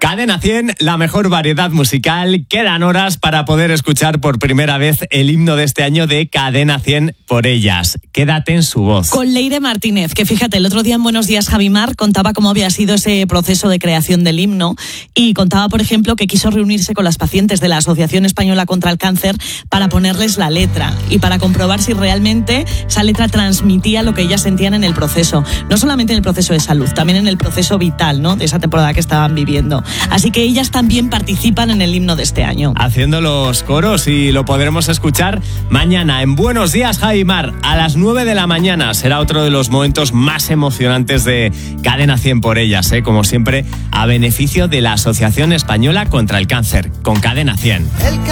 Cadena 100, la mejor variedad musical. Quedan horas para poder escuchar por primera vez el himno de este año de Cadena 100 por ellas. Quédate en su voz. Con Leire Martínez, que fíjate, el otro día en Buenos Días Javimar contaba cómo había sido ese proceso de creación del himno y contaba, por ejemplo, que quiso reunirse con las pacientes de la Asociación Española contra el Cáncer para ponerles la letra y para comprobar si realmente esa letra transmitía lo que ellas sentían en el proceso. No solamente en el proceso de salud, también en el proceso vital, ¿no?, de esa temporada que estaban viviendo. Así que ellas también participan en el himno de este año. Haciendo los coros, y lo podremos escuchar mañana en Buenos Días Javimar a las 9 de la mañana. Será otro de los momentos más emocionantes de Cadena 100 por ellas, como siempre, a beneficio de la Asociación Española contra el Cáncer, con Cadena 100.